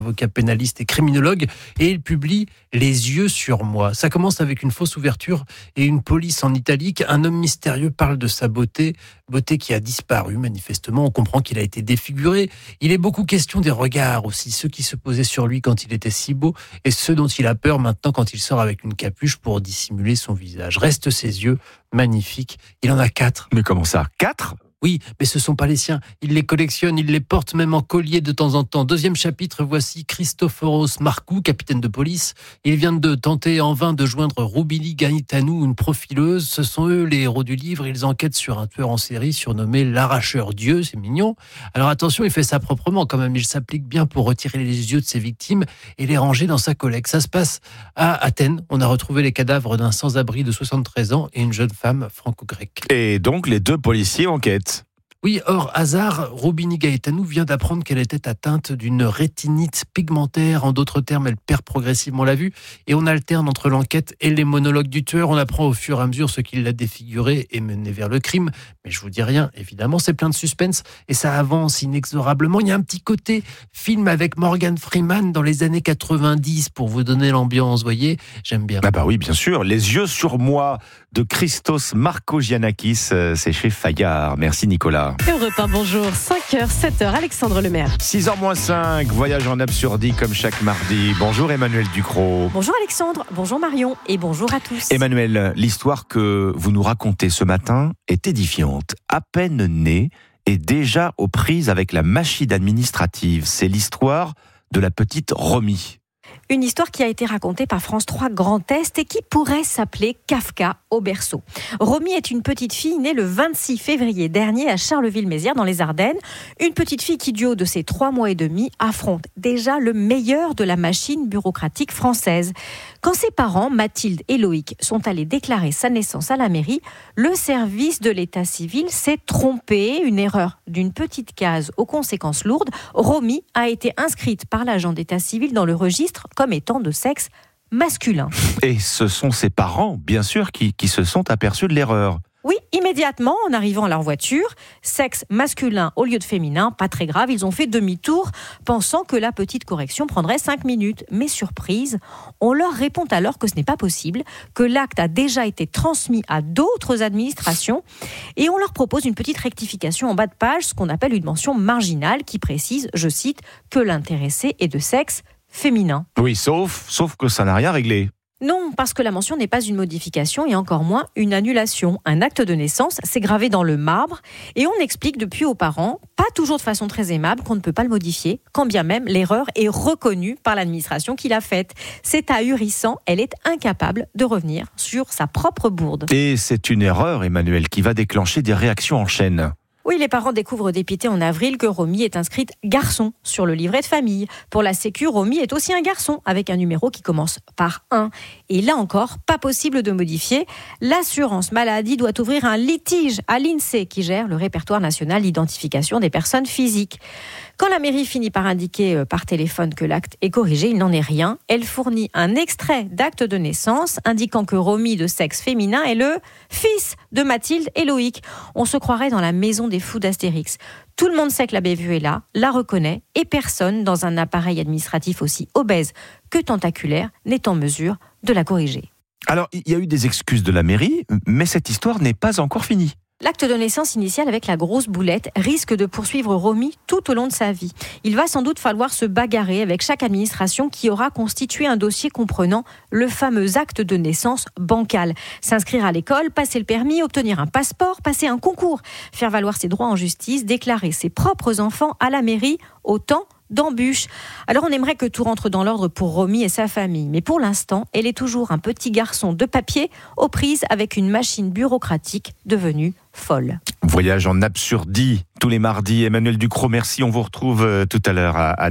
avocat pénaliste et criminologue, et il publie Les yeux sur moi. Ça commence avec une fausse ouverture et une police en italique. Un homme mystérieux parle de sa beauté qui a disparu manifestement. On comprend qu'il a été défiguré. Il est beaucoup question des regards aussi, ceux qui se posaient sur lui quand il était si beau et ceux dont il a peur maintenant quand il sort avec une capuche pour dissimuler son visage. Restent ses yeux magnifiques. Il en a 4. Mais comment ça, 4 ? Oui, mais ce sont pas les siens. Il les collectionne, il les porte même en collier de temps en temps. Deuxième chapitre, voici Christoforos Marcou, capitaine de police. Il vient de tenter en vain de joindre Rubini Gaetanou, une profileuse. Ce sont eux les héros du livre. Ils enquêtent sur un tueur en série surnommé l'arracheur Dieu. C'est mignon. Alors attention, il fait ça proprement quand même. Il s'applique bien pour retirer les yeux de ses victimes et les ranger dans sa collecte. Ça se passe à Athènes. On a retrouvé les cadavres d'un sans-abri de 73 ans et une jeune femme franco-grecque. Et donc les deux policiers enquêtent. Oui, hors hasard, Rubini Gaetanou vient d'apprendre qu'elle était atteinte d'une rétinite pigmentaire. En d'autres termes, elle perd progressivement la vue. Et on alterne entre l'enquête et les monologues du tueur. On apprend au fur et à mesure ce qui l'a défiguré et mené vers le crime. Mais je vous dis rien, évidemment, c'est plein de suspense et ça avance inexorablement. Il y a un petit côté film avec Morgan Freeman dans les années 90 pour vous donner l'ambiance, voyez. J'aime bien. Ah bah oui, bien sûr. Les yeux sur moi de Christos Markogiannakis, c'est chez Fayard. Merci Nicolas. Europe 1, bonjour, 5h, 7h, Alexandre Lemaire. 6h-5, voyage en absurdie comme chaque mardi. Bonjour Emmanuel Ducrot. Bonjour Alexandre, bonjour Marion et bonjour à tous. Emmanuel, l'histoire que vous nous racontez ce matin est édifiante. À peine née et déjà aux prises avec la machine administrative. C'est l'histoire de la petite Romy. Une histoire qui a été racontée par France 3 Grand Est et qui pourrait s'appeler Kafka au berceau. Romy est une petite fille née le 26 février dernier à Charleville-Mézières dans les Ardennes. Une petite fille qui, du haut de ses 3 mois et demi, affronte déjà le meilleur de la machine bureaucratique française. Quand ses parents, Mathilde et Loïc, sont allés déclarer sa naissance à la mairie, le service de l'état civil s'est trompé. Une erreur d'une petite case aux conséquences lourdes. Romy a été inscrite par l'agent d'état civil dans le registre comme étant de sexe masculin. Et ce sont ses parents, bien sûr, qui se sont aperçus de l'erreur. Oui, immédiatement, en arrivant à leur voiture, sexe masculin au lieu de féminin, pas très grave, ils ont fait demi-tour, pensant que la petite correction prendrait 5 minutes. Mais surprise, on leur répond alors que ce n'est pas possible, que l'acte a déjà été transmis à d'autres administrations, et on leur propose une petite rectification en bas de page, ce qu'on appelle une mention marginale, qui précise, je cite, que l'intéressé est de sexe féminin. Oui, sauf que ça n'a rien réglé. Non, parce que la mention n'est pas une modification et encore moins une annulation. Un acte de naissance, c'est gravé dans le marbre et on explique depuis aux parents, pas toujours de façon très aimable, qu'on ne peut pas le modifier, quand bien même l'erreur est reconnue par l'administration qui l'a faite. C'est ahurissant, elle est incapable de revenir sur sa propre bourde. Et c'est une erreur, Emmanuel, qui va déclencher des réactions en chaîne. Oui, les parents découvrent dépités en avril que Romy est inscrite garçon sur le livret de famille. Pour la Sécu, Romy est aussi un garçon avec un numéro qui commence par 1. Et là encore, pas possible de modifier. L'assurance maladie doit ouvrir un litige à l'INSEE qui gère le répertoire national d'identification des personnes physiques. Quand la mairie finit par indiquer par téléphone que l'acte est corrigé, il n'en est rien. Elle fournit un extrait d'acte de naissance indiquant que Romy de sexe féminin est le fils de Mathilde et Loïc. On se croirait dans la maison des fous d'Astérix. Tout le monde sait que la bévue est là, la reconnaît, et personne dans un appareil administratif aussi obèse que tentaculaire n'est en mesure de la corriger. Alors, il y a eu des excuses de la mairie, mais cette histoire n'est pas encore finie. L'acte de naissance initial avec la grosse boulette risque de poursuivre Romy tout au long de sa vie. Il va sans doute falloir se bagarrer avec chaque administration qui aura constitué un dossier comprenant le fameux acte de naissance bancal. S'inscrire à l'école, passer le permis, obtenir un passeport, passer un concours, faire valoir ses droits en justice, déclarer ses propres enfants à la mairie, autant d'embûches. Alors on aimerait que tout rentre dans l'ordre pour Romy et sa famille, mais pour l'instant, elle est toujours un petit garçon de papier aux prises avec une machine bureaucratique devenue folle. Voyage en absurdie tous les mardis. Emmanuel Ducrot, merci. On vous retrouve tout à l'heure à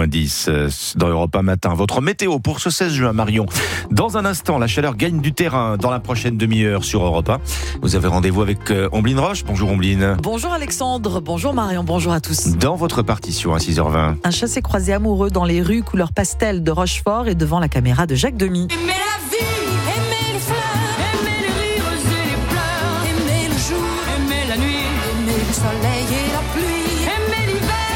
9h-10 dans Europe 1 Matin. Votre météo pour ce 16 juin, Marion. Dans un instant, la chaleur gagne du terrain dans la prochaine demi-heure sur Europe 1. Vous avez rendez-vous avec Omblin Roche. Bonjour Omblin. Bonjour Alexandre, bonjour Marion, bonjour à tous. Dans votre partition à 6h20. Un chassé-croisé amoureux dans les rues couleur pastel de Rochefort et devant la caméra de Jacques Demy. Aimer la vie, aimer les fleurs, aimer les rires et les pleurs, aimer le jour, aimer la nuit, aimer le soleil et la pluie, aimer l'hiver,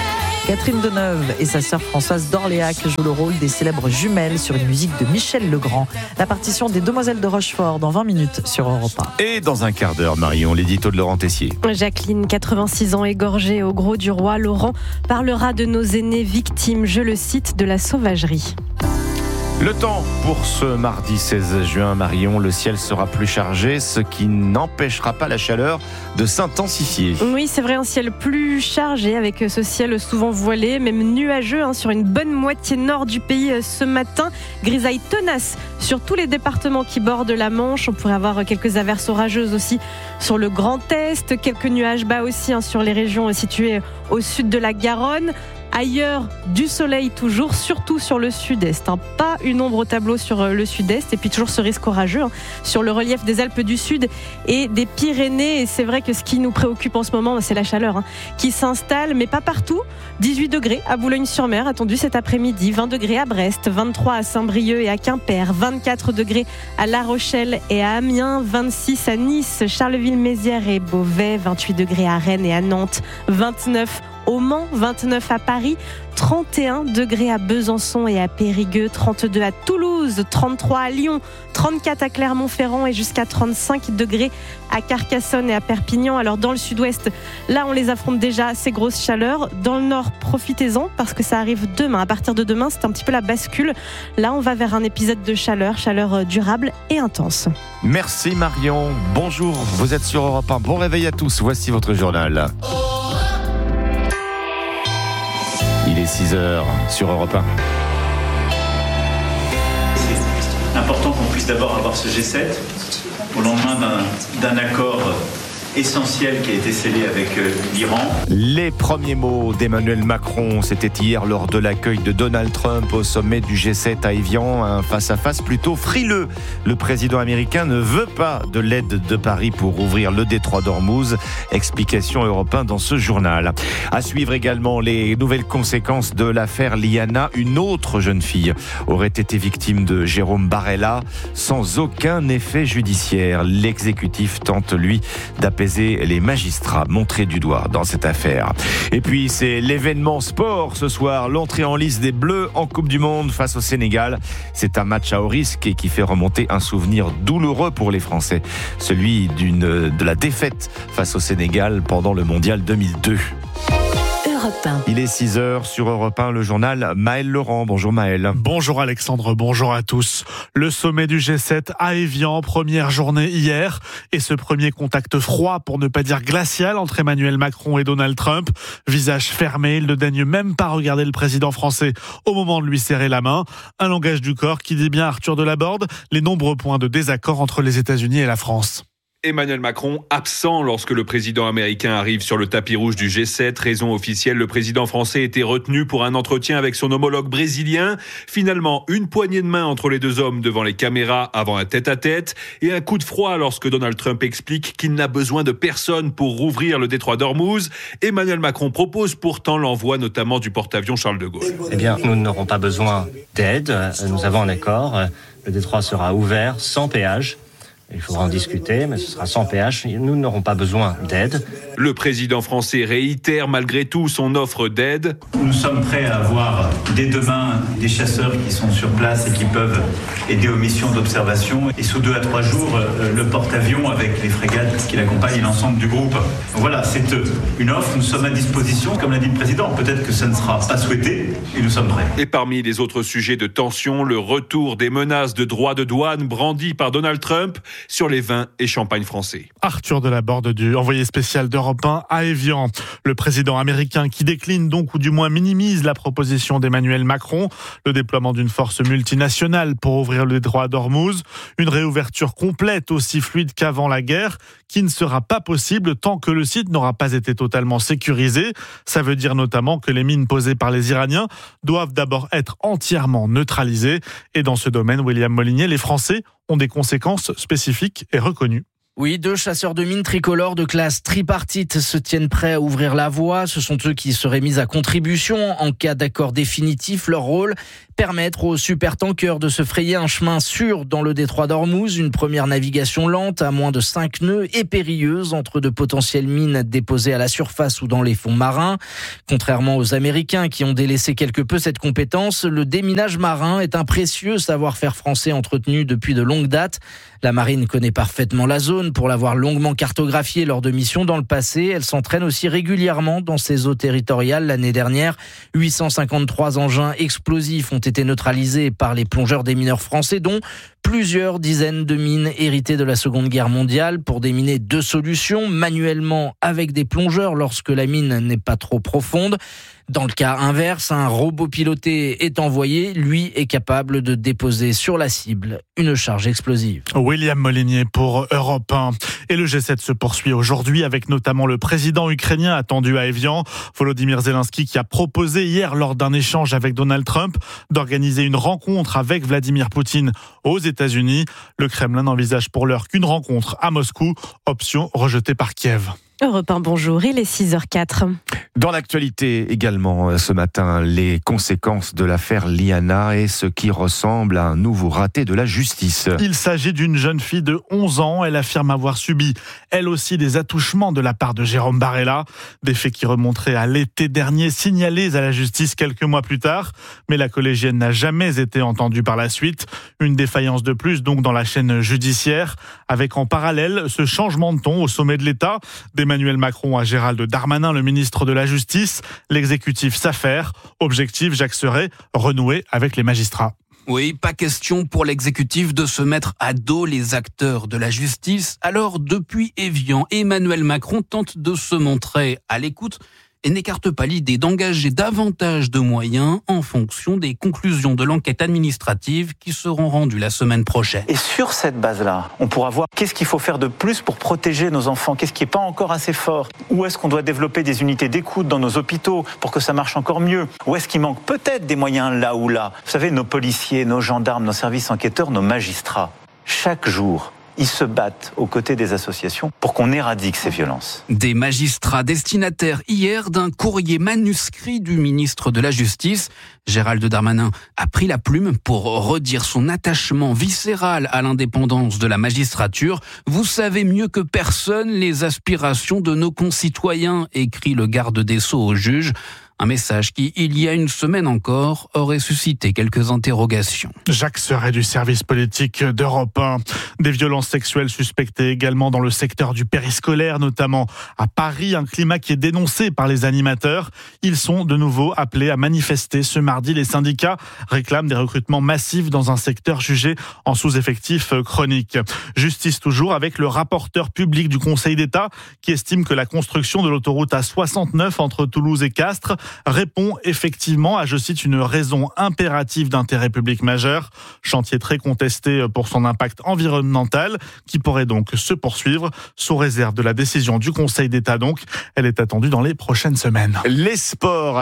Catherine Deneuve et sa sœur Françoise d'Orléac jouent le rôle des célèbres jumelles sur une musique de Michel Legrand. La partition des Demoiselles de Rochefort dans 20 minutes sur Europe 1. Et dans un quart d'heure, Marion, l'édito de Laurent Tessier. Jacqueline, 86 ans, égorgée au Gros du Roi. Laurent parlera de nos aînés victimes, je le cite, de la sauvagerie. Le temps pour ce mardi 16 juin, Marion, le ciel sera plus chargé, ce qui n'empêchera pas la chaleur de s'intensifier. Oui, c'est vrai, un ciel plus chargé avec ce ciel souvent voilé, même nuageux sur une bonne moitié nord du pays ce matin. Grisaille tenace sur tous les départements qui bordent la Manche. On pourrait avoir quelques averses orageuses aussi sur le Grand Est, quelques nuages bas aussi sur les régions situées au sud de la Garonne. Ailleurs, du soleil toujours, surtout sur le sud-est. Pas une ombre au tableau sur le sud-est. Et puis toujours ce risque orageux sur le relief des Alpes du Sud et des Pyrénées. Et c'est vrai que ce qui nous préoccupe en ce moment, c'est la chaleur qui s'installe, mais pas partout. 18 degrés à Boulogne-sur-Mer, attendu cet après-midi. 20 degrés à Brest, 23 à Saint-Brieuc et à Quimper, 24 degrés à La Rochelle et à Amiens, 26 à Nice, Charleville-Mézières et Beauvais, 28 degrés à Rennes et à Nantes, 29 au Mans, 29 à Paris, 31 degrés à Besançon et à Périgueux, 32 à Toulouse, 33 à Lyon, 34 à Clermont-Ferrand et jusqu'à 35 degrés à Carcassonne et à Perpignan. Alors dans le sud-ouest, là on les affronte déjà, ces grosses chaleurs. Dans le nord, profitez-en parce que ça arrive demain. À partir de demain, c'est un petit peu la bascule. Là, on va vers un épisode de chaleur durable et intense. Merci Marion, bonjour, vous êtes sur Europe 1. Bon réveil à tous, voici votre journal. Il est 6h sur Europe 1. C'est important qu'on puisse d'abord avoir ce G7 au lendemain d'un accord essentiel qui a été scellé avec l'Iran. Les premiers mots d'Emmanuel Macron, c'était hier lors de l'accueil de Donald Trump au sommet du G7 à Évian, un face-à-face plutôt frileux. Le président américain ne veut pas de l'aide de Paris pour ouvrir le détroit d'Ormuz. Explication Europe 1 dans ce journal. À suivre également les nouvelles conséquences de l'affaire Liana. Une autre jeune fille aurait été victime de Jérôme Barella sans aucun effet judiciaire. L'exécutif tente, lui, d'apaiser les magistrats montrés du doigt dans cette affaire. Et puis c'est l'événement sport ce soir, l'entrée en lice des Bleus en Coupe du Monde face au Sénégal. C'est un match à haut risque et qui fait remonter un souvenir douloureux pour les Français, celui de la défaite face au Sénégal pendant le Mondial 2002. Il est 6h sur Europe 1, le journal Maël Laurent. Bonjour Maël. Bonjour Alexandre, bonjour à tous. Le sommet du G7 à Évian, première journée hier. Et ce premier contact froid, pour ne pas dire glacial, entre Emmanuel Macron et Donald Trump. Visage fermé, il ne daigne même pas regarder le président français au moment de lui serrer la main. Un langage du corps qui dit bien à Arthur Delaborde les nombreux points de désaccord entre les États-Unis et la France. Emmanuel Macron absent lorsque le président américain arrive sur le tapis rouge du G7. Raison officielle, le président français était retenu pour un entretien avec son homologue brésilien. Finalement, une poignée de main entre les deux hommes devant les caméras avant un tête-à-tête et un coup de froid lorsque Donald Trump explique qu'il n'a besoin de personne pour rouvrir le détroit d'Ormuz. Emmanuel Macron propose pourtant l'envoi notamment du porte-avions Charles de Gaulle. Eh bien, nous n'aurons pas besoin d'aide. Nous avons un accord. Le détroit sera ouvert sans péage. Il faudra en discuter, mais ce sera sans péage. Nous n'aurons pas besoin d'aide. Le président français réitère malgré tout son offre d'aide. Nous sommes prêts à avoir dès demain des chasseurs qui sont sur place et qui peuvent aider aux missions d'observation. Et sous 2 à 3 jours, le porte-avions avec les frégates qui l'accompagnent et l'ensemble du groupe. Donc voilà, c'est une offre. Nous sommes à disposition. Comme l'a dit le président, peut-être que ça ne sera pas souhaité et nous sommes prêts. Et parmi les autres sujets de tension, le retour des menaces de droits de douane brandies par Donald Trump sur les vins et champagnes français. Arthur Delaborde, du envoyé spécial d'Europe 1 à Évian. Le président américain qui décline donc ou du moins minimise la proposition d'Emmanuel Macron, le déploiement d'une force multinationale pour ouvrir le détroit d'Ormuz, une réouverture complète aussi fluide qu'avant la guerre, qui ne sera pas possible tant que le site n'aura pas été totalement sécurisé. Ça veut dire notamment que les mines posées par les Iraniens doivent d'abord être entièrement neutralisées. Et dans ce domaine, William Molinier, les Français ont des conséquences spécifiques et reconnues. Oui, 2 chasseurs de mines tricolores de classe tripartite se tiennent prêts à ouvrir la voie. Ce sont eux qui seraient mis à contribution en cas d'accord définitif. Leur rôle, permettre aux supertankers de se frayer un chemin sûr dans le détroit d'Ormuz. Une première navigation lente à moins de 5 nœuds et périlleuse entre de potentielles mines déposées à la surface ou dans les fonds marins. Contrairement aux Américains qui ont délaissé quelque peu cette compétence, le déminage marin est un précieux savoir-faire français entretenu depuis de longues dates. La marine connaît parfaitement la zone pour l'avoir longuement cartographiée lors de missions dans le passé. Elle s'entraîne aussi régulièrement dans ses eaux territoriales. L'année dernière, 853 engins explosifs ont été neutralisés par les plongeurs démineurs français, dont plusieurs dizaines de mines héritées de la Seconde Guerre mondiale pour déminer 2 solutions, manuellement avec des plongeurs lorsque la mine n'est pas trop profonde. Dans le cas inverse, un robot piloté est envoyé. Lui est capable de déposer sur la cible une charge explosive. William Molinier pour Europe 1. Et le G7 se poursuit aujourd'hui avec notamment le président ukrainien attendu à Évian, Volodymyr Zelensky, qui a proposé hier lors d'un échange avec Donald Trump d'organiser une rencontre avec Vladimir Poutine aux États-Unis. Le Kremlin n'envisage pour l'heure qu'une rencontre à Moscou, option rejetée par Kiev. Europe 1, bonjour, il est 6h04. Dans l'actualité également ce matin, les conséquences de l'affaire Liana et ce qui ressemble à un nouveau raté de la justice. Il s'agit d'une jeune fille de 11 ans. Elle affirme avoir subi, elle aussi, des attouchements de la part de Jérôme Barella. Des faits qui remonteraient à l'été dernier, signalés à la justice quelques mois plus tard. Mais la collégienne n'a jamais été entendue par la suite. Une défaillance de plus donc dans la chaîne judiciaire, avec en parallèle ce changement de ton au sommet de l'État. D'Emmanuel Macron à Gérald Darmanin, le ministre de la Justice. L'exécutif s'affaire. Objectif, Jacques Serret, renouer avec les magistrats. Oui, pas question pour l'exécutif de se mettre à dos les acteurs de la justice. Alors, depuis Évian, Emmanuel Macron tente de se montrer à l'écoute et n'écarte pas l'idée d'engager davantage de moyens en fonction des conclusions de l'enquête administrative qui seront rendues la semaine prochaine. Et sur cette base-là, on pourra voir qu'est-ce qu'il faut faire de plus pour protéger nos enfants, qu'est-ce qui n'est pas encore assez fort, où est-ce qu'on doit développer des unités d'écoute dans nos hôpitaux pour que ça marche encore mieux, où est-ce qu'il manque peut-être des moyens là ou là. Vous savez, nos policiers, nos gendarmes, nos services enquêteurs, nos magistrats, chaque jour, ils se battent aux côtés des associations pour qu'on éradique ces violences. Des magistrats destinataires hier d'un courrier manuscrit du ministre de la Justice. Gérald Darmanin a pris la plume pour redire son attachement viscéral à l'indépendance de la magistrature. Vous savez mieux que personne les aspirations de nos concitoyens, écrit le garde des Sceaux au juge. Un message qui, il y a une semaine encore, aurait suscité quelques interrogations. Jacques Serret du service politique d'Europe 1. Des violences sexuelles suspectées également dans le secteur du périscolaire, notamment à Paris. Un climat qui est dénoncé par les animateurs. Ils sont de nouveau appelés à manifester ce mardi. Les syndicats réclament des recrutements massifs dans un secteur jugé en sous-effectif chronique. Justice toujours avec le rapporteur public du Conseil d'État qui estime que la construction de l'autoroute A69 entre Toulouse et Castres répond effectivement à, je cite, une raison impérative d'intérêt public majeur. Chantier très contesté pour son impact environnemental qui pourrait donc se poursuivre sous réserve de la décision du Conseil d'État. Donc, elle est attendue dans les prochaines semaines. Les sports à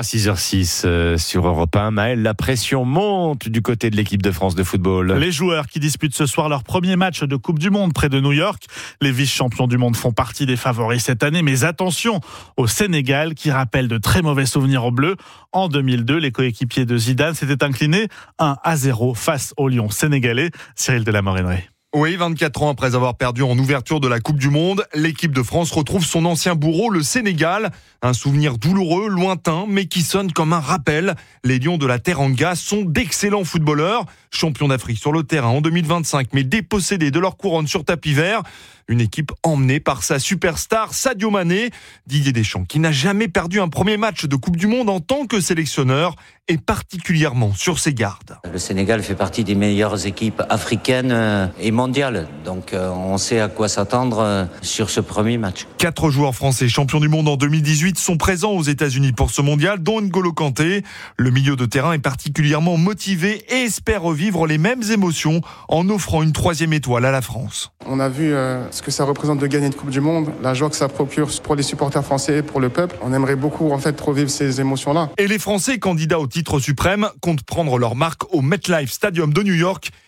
6h06 sur Europe 1. Maël, la pression monte du côté de l'équipe de France de football. Les joueurs qui disputent ce soir leur premier match de Coupe du Monde près de New York. Les vice-champions du monde font partie des favoris cette année, mais attention au Sénégal qui rappelle de très mauvais souvenirs au bleu. En 2002, les coéquipiers de Zidane s'étaient inclinés 1-0 face aux Lions sénégalais. Cyril de la Morennerie. Oui, 24 ans après avoir perdu en ouverture de la Coupe du Monde, l'équipe de France retrouve son ancien bourreau, le Sénégal. Un souvenir douloureux, lointain, mais qui sonne comme un rappel. Les Lions de la Teranga sont d'excellents footballeurs, champions d'Afrique sur le terrain en 2025, mais dépossédés de leur couronne sur tapis vert. Une équipe emmenée par sa superstar Sadio Mané. Didier Deschamps, qui n'a jamais perdu un premier match de Coupe du Monde en tant que sélectionneur, est particulièrement sur ses gardes. Le Sénégal fait partie des meilleures équipes africaines et mondiales. Donc on sait à quoi s'attendre sur ce premier match. 4 joueurs français champions du monde en 2018 sont présents aux États-Unis pour ce mondial, dont N'Golo Kanté. Le milieu de terrain est particulièrement motivé et espère revivre les mêmes émotions en offrant une 3e étoile à la France. On a vu ce que ça représente de gagner une Coupe du Monde, la joie que ça procure pour les supporters français et pour le peuple. On aimerait beaucoup revivre ces émotions-là. Et les Français candidats au titre suprême comptent prendre leur marque au MetLife Stadium de New York.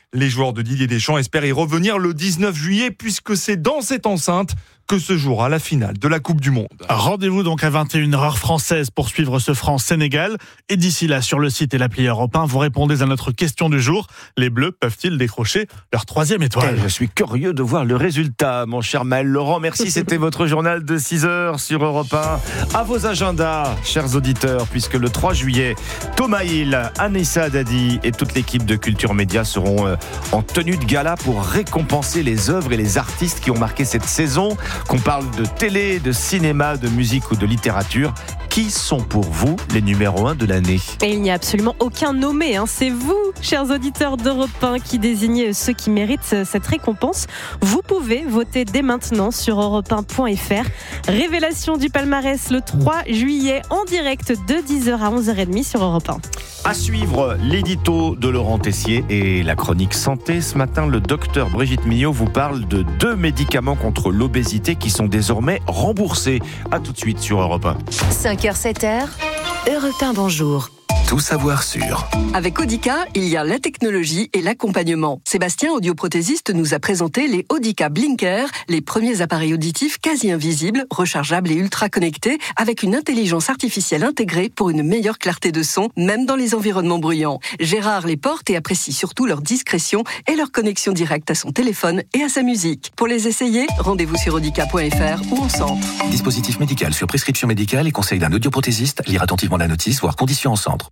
Les joueurs de Didier Deschamps espèrent y revenir le 19 juillet puisque c'est dans cette enceinte que se jouera la finale de la Coupe du Monde. Rendez-vous donc à 21h heure française pour suivre ce France-Sénégal. Et d'ici là, sur le site et l'appli Europe 1, vous répondez à notre question du jour. Les Bleus peuvent-ils décrocher leur 3e étoile ? Je suis curieux de voir le résultat, mon cher Maël Laurent. Merci, c'était votre journal de 6h sur Europe 1. À vos agendas, chers auditeurs, puisque le 3 juillet, Thomas Hill, Anissa Dadi et toute l'équipe de Culture Média seront en tenue de gala pour récompenser les œuvres et les artistes qui ont marqué cette saison. Qu'on parle de télé, de cinéma, de musique ou de littérature. Qui sont pour vous les numéros 1 de l'année ? Et il n'y a absolument aucun nommé. C'est vous, chers auditeurs d'Europe 1, qui désignez ceux qui méritent cette récompense. Vous pouvez voter dès maintenant sur europe1.fr. Révélation du palmarès le 3 juillet en direct de 10h à 11h30 sur Europe 1. À suivre, l'édito de Laurent Tessier et la chronique santé. Ce matin, le docteur Brigitte Millot vous parle de 2 médicaments contre l'obésité qui sont désormais remboursés. À tout de suite sur Europe 1. 5h, 7h, Europe 1, bonjour. Tout savoir sur. Avec Audica, il y a la technologie et l'accompagnement. Sébastien, audioprothésiste, nous a présenté les Audica Blinker, les premiers appareils auditifs quasi invisibles, rechargeables et ultra connectés, avec une intelligence artificielle intégrée pour une meilleure clarté de son, même dans les environnements bruyants. Gérard les porte et apprécie surtout leur discrétion et leur connexion directe à son téléphone et à sa musique. Pour les essayer, rendez-vous sur audica.fr ou en centre. Dispositif médical sur prescription médicale et conseil d'un audioprothésiste. Lire attentivement la notice, voire conditions en centre.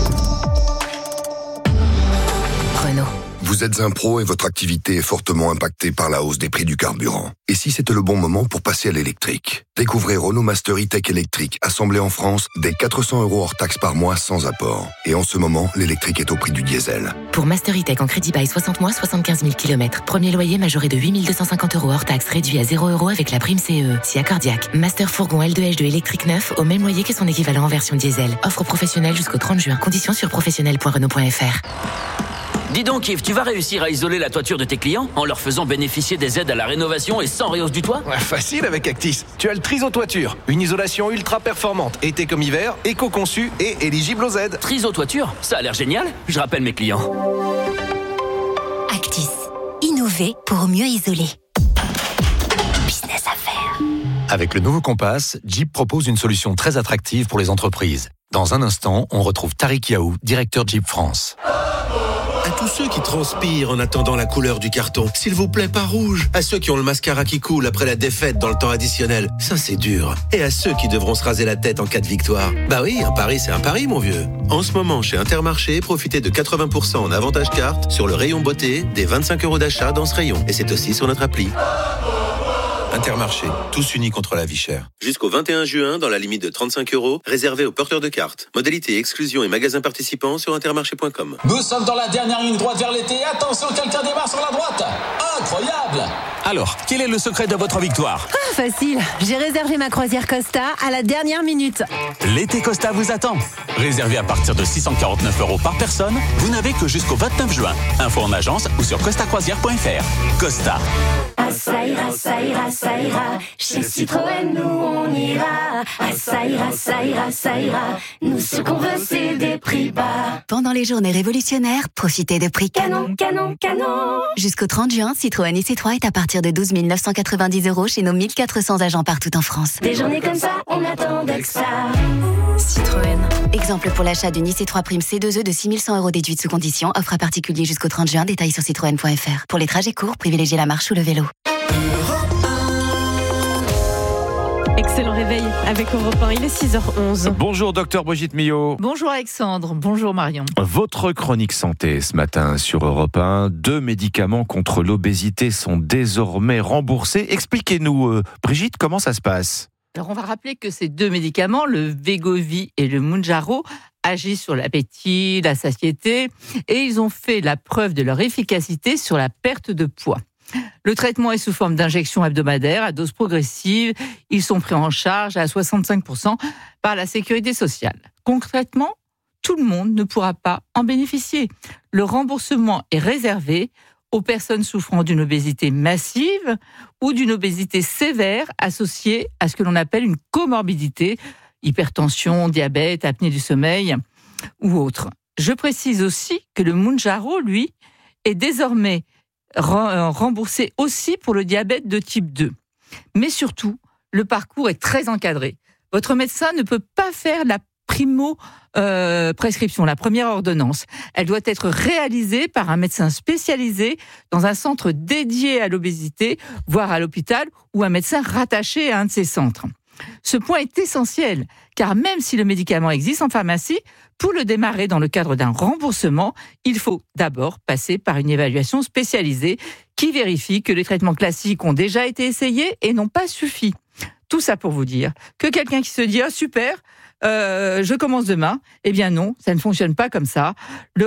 Renault. Vous êtes un pro et votre activité est fortement impactée par la hausse des prix du carburant. Et si c'était le bon moment pour passer à l'électrique ? Découvrez Renault Master E-Tech électrique, assemblé en France, dès 400 € hors taxe par mois sans apport. Et en ce moment, l'électrique est au prix du diesel. Pour Master E-Tech en crédit bail 60 mois, 75 000 km. Premier loyer majoré de 8 250 € hors taxe, réduit à 0 € avec la prime CE. Si accordiaque. Master Fourgon L2H2 électrique neuf, au même loyer que son équivalent en version diesel. Offre professionnelle jusqu'au 30 juin. Conditions sur professionnel.renault.fr. Dis donc Yves, tu vas réussir à isoler la toiture de tes clients en leur faisant bénéficier des aides à la rénovation et sans réhausse du toit ? Ouais, facile avec Actis. Tu as le Triso Toiture, une isolation ultra performante, été comme hiver, éco-conçue et éligible aux aides. Triso Toiture, ça a l'air génial. Je rappelle mes clients. Actis, innover pour mieux isoler. Business à faire. Avec le nouveau Compass, Jeep propose une solution très attractive pour les entreprises. Dans un instant, on retrouve Tariq Yaou, directeur Jeep France. À tous ceux qui transpirent en attendant la couleur du carton, s'il vous plaît, pas rouge. À ceux qui ont le mascara qui coule après la défaite dans le temps additionnel, ça c'est dur. Et à ceux qui devront se raser la tête en cas de victoire. Bah oui, un pari c'est un pari, mon vieux. En ce moment, chez Intermarché, profitez de 80% en avantage carte sur le rayon beauté, des 25 € d'achat dans ce rayon. Et c'est aussi sur notre appli. Intermarché, tous unis contre la vie chère. Jusqu'au 21 juin, dans la limite de 35 €, réservé aux porteurs de cartes. Modalité, exclusion et magasins participants sur intermarché.com. Nous sommes dans la dernière ligne droite vers l'été. Attention, quelqu'un démarre sur la droite. Incroyable! Alors, quel est le secret de votre victoire ? Facile, j'ai réservé ma croisière Costa à la dernière minute. L'été Costa vous attend. Réservé à partir de 649 € par personne, vous n'avez que jusqu'au 29 juin. Info en agence ou sur costacroisière.fr. Costa. Ça ira, ça ira, ça ira. Chez Citroën, nous on ira. Ça ira, ça ira, ça ira. Nous ce qu'on veut, c'est des prix bas. Pendant les journées révolutionnaires, profitez de prix canon, canon, canon. Jusqu'au 30 juin, Citroën IC3 est à partir de 12 990 € chez nos 1400 agents partout en France. Des journées comme ça, on attendait que ça. Citroën. Exemple pour l'achat d'une IC3 Prime C2E de 6 100 € déduite sous condition. Offre à particulier jusqu'au 30 juin. Détails sur citroën.fr. Pour les trajets courts, privilégiez la marche ou le vélo. Excellent réveil avec Europe 1, il est 6h11. Bonjour docteur Brigitte Millot. Bonjour Alexandre, bonjour Marion. Votre chronique santé ce matin sur Europe 1, 2 médicaments contre l'obésité sont désormais remboursés. Expliquez-nous Brigitte, comment ça se passe ? Alors on va rappeler que ces 2 médicaments, le Wegovy et le Mounjaro, agissent sur l'appétit, la satiété et ils ont fait la preuve de leur efficacité sur la perte de poids. Le traitement est sous forme d'injection hebdomadaire à dose progressive. Ils sont pris en charge à 65% par la Sécurité sociale. Concrètement, tout le monde ne pourra pas en bénéficier. Le remboursement est réservé aux personnes souffrant d'une obésité massive ou d'une obésité sévère associée à ce que l'on appelle une comorbidité, hypertension, diabète, apnée du sommeil ou autre. Je précise aussi que le Mounjaro, lui, est désormais remboursé aussi pour le diabète de type 2. Mais surtout, le parcours est très encadré. Votre médecin ne peut pas faire la prescription, la première ordonnance. Elle doit être réalisée par un médecin spécialisé dans un centre dédié à l'obésité, voire à l'hôpital, ou un médecin rattaché à un de ces centres. Ce point est essentiel, car même si le médicament existe en pharmacie, pour le démarrer dans le cadre d'un remboursement, il faut d'abord passer par une évaluation spécialisée qui vérifie que les traitements classiques ont déjà été essayés et n'ont pas suffi. Tout ça pour vous dire que quelqu'un qui se dit « Ah super, je commence demain », eh bien non, ça ne fonctionne pas comme ça.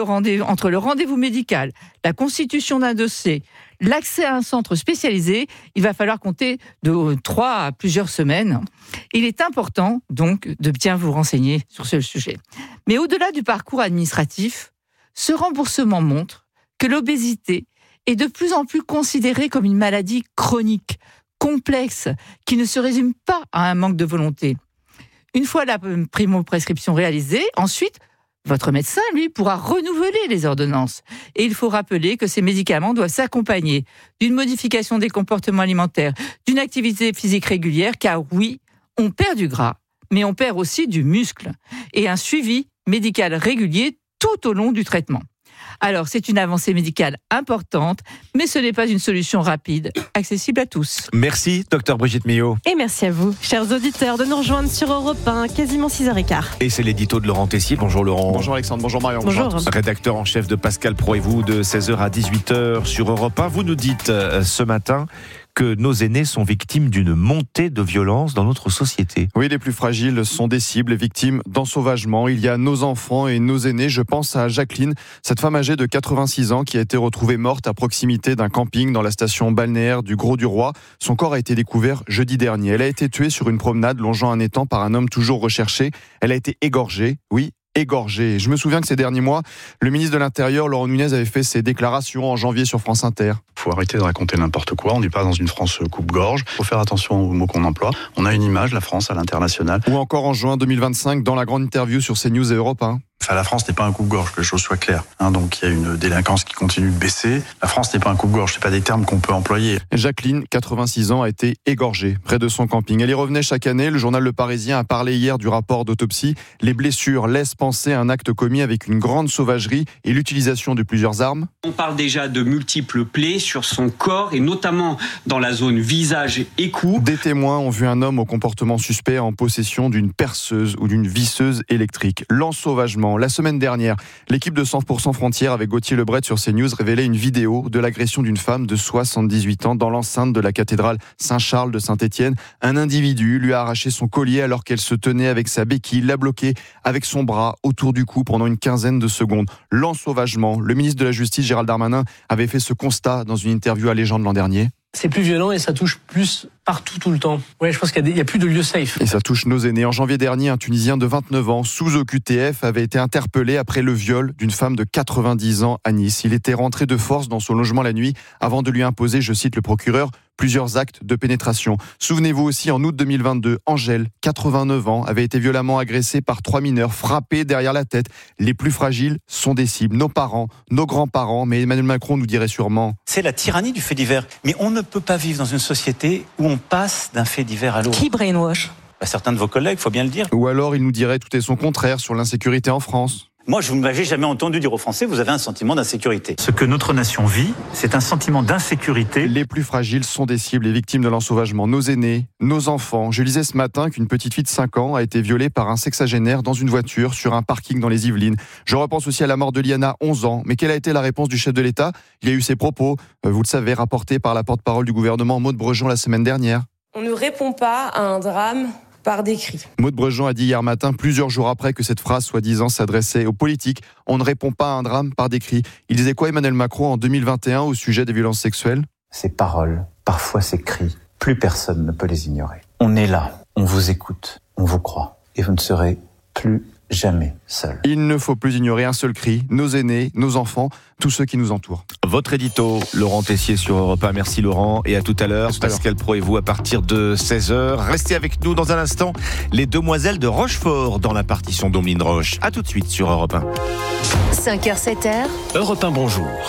Entre le rendez-vous médical, la constitution d'un dossier, l'accès à un centre spécialisé, il va falloir compter de 3 à plusieurs semaines. Il est important donc de bien vous renseigner sur ce sujet. Mais au-delà du parcours administratif, ce remboursement montre que l'obésité est de plus en plus considérée comme une maladie chronique, complexe, qui ne se résume pas à un manque de volonté. Une fois la primo-prescription réalisée, ensuite, votre médecin, lui, pourra renouveler les ordonnances. Et il faut rappeler que ces médicaments doivent s'accompagner d'une modification des comportements alimentaires, d'une activité physique régulière, car oui, on perd du gras, mais on perd aussi du muscle, et un suivi médical régulier tout au long du traitement. Alors, c'est une avancée médicale importante, mais ce n'est pas une solution rapide, accessible à tous. Merci, Dr Brigitte Millot. Et merci à vous, chers auditeurs, de nous rejoindre sur Europe 1, quasiment 6h15. Et c'est l'édito de Laurent Tessier. Bonjour Laurent. Bonjour Alexandre, bonjour Marion. Bonjour. Rédacteur en chef de Pascal Pro et vous, de 16h à 18h sur Europe 1. Vous nous dites ce matin que nos aînés sont victimes d'une montée de violence dans notre société. Oui, les plus fragiles sont des cibles, victimes d'ensauvagement. Il y a nos enfants et nos aînés. Je pense à Jacqueline, cette femme âgée de 86 ans qui a été retrouvée morte à proximité d'un camping dans la station balnéaire du Gros-du-Roi. Son corps a été découvert jeudi dernier. Elle a été tuée sur une promenade longeant un étang par un homme toujours recherché. Elle a été égorgée, oui, égorgée. Je me souviens que ces derniers mois, le ministre de l'Intérieur, Laurent Nunez, avait fait ses déclarations en janvier sur France Inter. Il faut arrêter de raconter n'importe quoi. On n'est pas dans une France coupe-gorge. Il faut faire attention aux mots qu'on emploie. On a une image, la France, à l'international. Ou encore en juin 2025, dans la grande interview sur CNews et Europe 1. Enfin, la France n'est pas un coupe-gorge, que les choses soient claires. Donc il y a une délinquance qui continue de baisser. La France n'est pas un coupe-gorge, c'est pas des termes qu'on peut employer. Jacqueline, 86 ans, a été égorgée près de son camping. Elle y revenait chaque année. Le journal Le Parisien a parlé hier du rapport d'autopsie. Les blessures laissent penser à un acte commis avec une grande sauvagerie et l'utilisation de plusieurs armes. On parle déjà de multiples plaies sur son corps et notamment dans la zone visage et cou. Des témoins ont vu un homme au comportement suspect en possession d'une perceuse ou d'une visseuse électrique. L'ensauvagement. La semaine dernière, l'équipe de 100% Frontières avec Gauthier Lebret sur CNews révélait une vidéo de l'agression d'une femme de 78 ans dans l'enceinte de la cathédrale Saint-Charles de Saint-Étienne. Un individu lui a arraché son collier alors qu'elle se tenait avec sa béquille, l'a bloqué avec son bras autour du cou pendant une quinzaine de secondes. L'ensauvagement. Le ministre de la Justice, Gérald Darmanin, avait fait ce constat dans une interview à Légende l'an dernier. C'est plus violent et ça touche plus partout, tout le temps. Ouais, je pense qu'il y a plus de lieux safe. Et ça touche nos aînés. En janvier dernier, un Tunisien de 29 ans, sous OQTF, avait été interpellé après le viol d'une femme de 90 ans à Nice. Il était rentré de force dans son logement la nuit avant de lui imposer, je cite le procureur, plusieurs actes de pénétration. Souvenez-vous aussi, en août 2022, Angèle, 89 ans, avait été violemment agressée par 3 mineurs, frappés derrière la tête. Les plus fragiles sont des cibles. Nos parents, nos grands-parents, mais Emmanuel Macron nous dirait sûrement... C'est la tyrannie du fait divers. Mais on ne peut pas vivre dans une société où on passe d'un fait divers à l'autre. Qui brainwash ? Certains de vos collègues, il faut bien le dire. Ou alors il nous dirait tout et son contraire sur l'insécurité en France. Moi, je ne m'avais jamais entendu dire aux Français, vous avez un sentiment d'insécurité. Ce que notre nation vit, c'est un sentiment d'insécurité. Les plus fragiles sont des cibles et victimes de l'ensauvagement. Nos aînés, nos enfants. Je lisais ce matin qu'une petite fille de 5 ans a été violée par un sexagénaire dans une voiture sur un parking dans les Yvelines. Je repense aussi à la mort de Liana, 11 ans. Mais quelle a été la réponse du chef de l'État ? Il y a eu ses propos, vous le savez, rapportés par la porte-parole du gouvernement, Maud Brejon, la semaine dernière. On ne répond pas à un drame par des cris. Maud Brejon a dit hier matin, plusieurs jours après que cette phrase soi-disant s'adressait aux politiques, on ne répond pas à un drame par des cris. Il disait quoi Emmanuel Macron en 2021 au sujet des violences sexuelles ? Ces paroles, parfois ces cris, plus personne ne peut les ignorer. On est là, on vous écoute, on vous croit, et vous ne serez plus jamais seul. Il ne faut plus ignorer un seul cri, nos aînés, nos enfants, tous ceux qui nous entourent. Votre édito, Laurent Tessier sur Europe 1. Merci Laurent. Et à tout à l'heure, Pascal Pro et vous à partir de 16h. Restez avec nous dans un instant. Les Demoiselles de Rochefort dans la partition d'Omblin Roche. À tout de suite sur Europe 1. 5h, 7h. Europe 1, bonjour.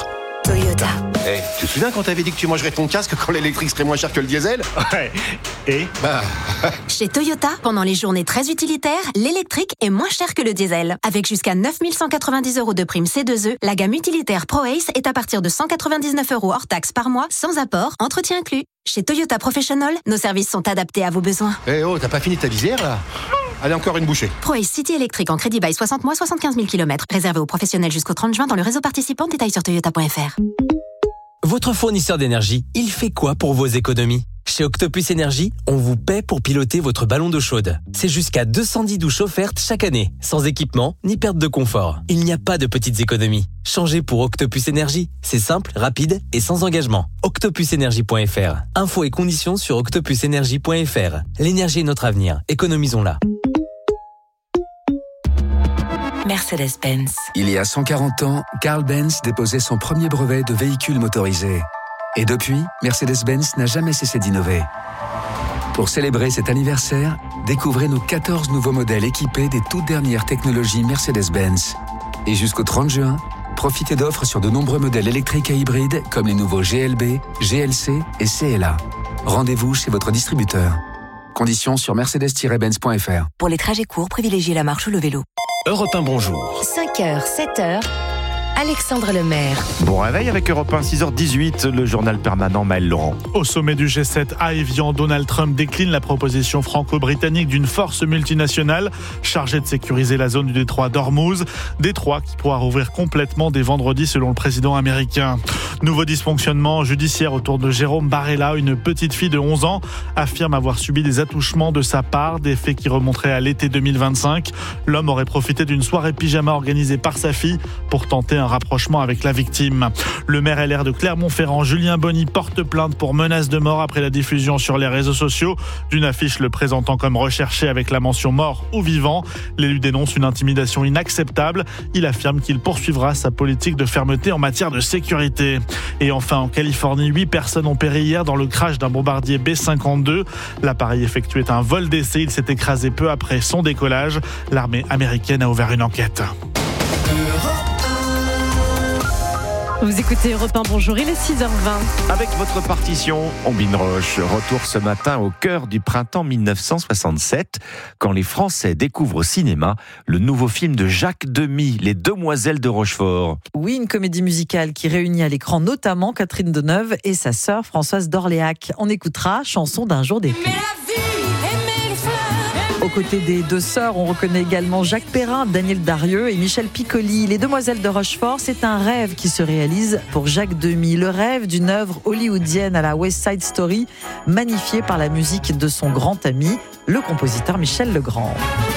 Toyota. Hey, tu te souviens quand t'avais dit que tu mangerais ton casque quand l'électrique serait moins cher que le diesel? Ouais. Et Chez Toyota, pendant les journées très utilitaires, l'électrique est moins cher que le diesel. Avec jusqu'à 9 190 € de prime C2E, la gamme utilitaire ProAce est à partir de 199 € hors taxe par mois, sans apport, entretien inclus. Chez Toyota Professional, nos services sont adaptés à vos besoins. Eh oh, t'as pas fini ta visière là? Allez, encore une bouchée. ProAce City électrique en crédit bail 60 mois, 75 000 km. Réservé aux professionnels jusqu'au 30 juin dans le réseau participant. Détails sur toyota.fr. Votre fournisseur d'énergie, il fait quoi pour vos économies? Chez Octopus Énergie, on vous paie pour piloter votre ballon d'eau chaude. C'est jusqu'à 210 douches offertes chaque année, sans équipement ni perte de confort. Il n'y a pas de petites économies. Changez pour Octopus Énergie. C'est simple, rapide et sans engagement. octopusenergie.fr. Infos et conditions sur octopusenergie.fr. L'énergie est notre avenir. Économisons-la. Mercedes-Benz. Il y a 140 ans, Carl Benz déposait son premier brevet de véhicule motorisé. Et depuis, Mercedes-Benz n'a jamais cessé d'innover. Pour célébrer cet anniversaire, découvrez nos 14 nouveaux modèles équipés des toutes dernières technologies Mercedes-Benz. Et jusqu'au 30 juin, profitez d'offres sur de nombreux modèles électriques et hybrides comme les nouveaux GLB, GLC et CLA. Rendez-vous chez votre distributeur. Conditions sur mercedes-benz.fr. Pour les trajets courts, privilégiez la marche ou le vélo. Europe 1, bonjour. 5h, 7h, Alexandre Lemaire. Bon réveil avec Europe 1, 6h18, le journal permanent Maël Laurent. Au sommet du G7 à Évian, Donald Trump décline la proposition franco-britannique d'une force multinationale chargée de sécuriser la zone du détroit d'Ormuz. Détroit qui pourra rouvrir complètement dès vendredi selon le président américain. Nouveau dysfonctionnement judiciaire autour de Jérôme Barella. Une petite fille de 11 ans affirme avoir subi des attouchements de sa part, des faits qui remonteraient à l'été 2025. L'homme aurait profité d'une soirée pyjama organisée par sa fille pour tenter un rapprochement avec la victime. Le maire LR de Clermont-Ferrand, Julien Bonny, porte plainte pour menace de mort après la diffusion sur les réseaux sociaux d'une affiche le présentant comme recherché avec la mention mort ou vivant. L'élu dénonce une intimidation inacceptable. Il affirme qu'il poursuivra sa politique de fermeté en matière de sécurité. Et enfin, en Californie, 8 personnes ont péri hier dans le crash d'un bombardier B-52. L'appareil effectuait un vol d'essai. Il s'est écrasé peu après son décollage. L'armée américaine a ouvert une enquête. Vous écoutez Europe 1, bonjour, il est 6h20. Avec votre partition, Ombine Roche, retour ce matin au cœur du printemps 1967, quand les Français découvrent au cinéma le nouveau film de Jacques Demy, Les Demoiselles de Rochefort. Oui, une comédie musicale qui réunit à l'écran notamment Catherine Deneuve et sa sœur Françoise d'Orléac. On écoutera Chanson d'un jour d'été. Aux côtés des deux sœurs, on reconnaît également Jacques Perrin, Daniel Darieux et Michel Piccoli. Les Demoiselles de Rochefort, c'est un rêve qui se réalise pour Jacques Demy. Le rêve d'une œuvre hollywoodienne à la West Side Story, magnifiée par la musique de son grand ami, le compositeur Michel Legrand.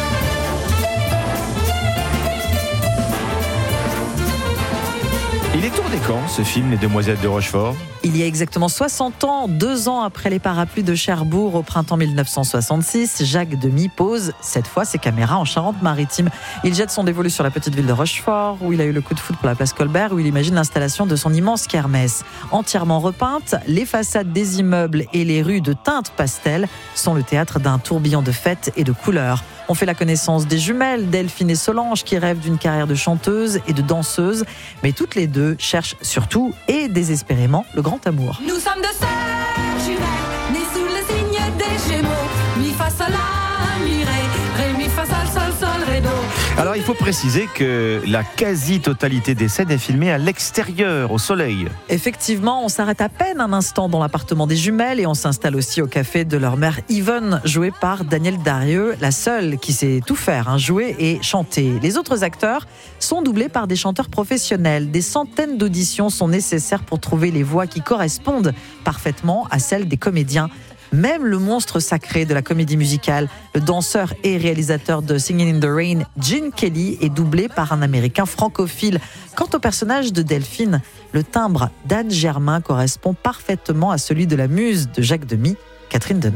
Il est tourné quand, ce film, Les Demoiselles de Rochefort ? Il y a exactement 60 ans, 2 ans après les parapluies de Cherbourg au printemps 1966, Jacques Demy pose cette fois ses caméras en Charente-Maritime. Il jette son dévolu sur la petite ville de Rochefort, où il a eu le coup de foudre pour la place Colbert, où il imagine l'installation de son immense kermesse. Entièrement repeinte, les façades des immeubles et les rues de teintes pastel sont le théâtre d'un tourbillon de fêtes et de couleurs. On fait la connaissance des jumelles, Delphine et Solange, qui rêvent d'une carrière de chanteuse et de danseuse. Mais toutes les deux cherchent surtout et désespérément le grand amour. Nous sommes deux sœurs jumelles, nées sous le signe des Gémeaux. Mi fa sol la mi ré, mi fa sol sol ré do. Alors il faut préciser que la quasi-totalité des scènes est filmée à l'extérieur, au soleil. Effectivement, on s'arrête à peine un instant dans l'appartement des jumelles et on s'installe aussi au café de leur mère Yvonne, jouée par Daniel Darieux, la seule qui sait tout faire, jouer et chanter. Les autres acteurs sont doublés par des chanteurs professionnels. Des centaines d'auditions sont nécessaires pour trouver les voix qui correspondent parfaitement à celles des comédiens. Même le monstre sacré de la comédie musicale, le danseur et réalisateur de Singing in the Rain, Gene Kelly, est doublé par un Américain francophile. Quant au personnage de Delphine, le timbre d'Anne Germain correspond parfaitement à celui de la muse de Jacques Demy, Catherine Deneuve.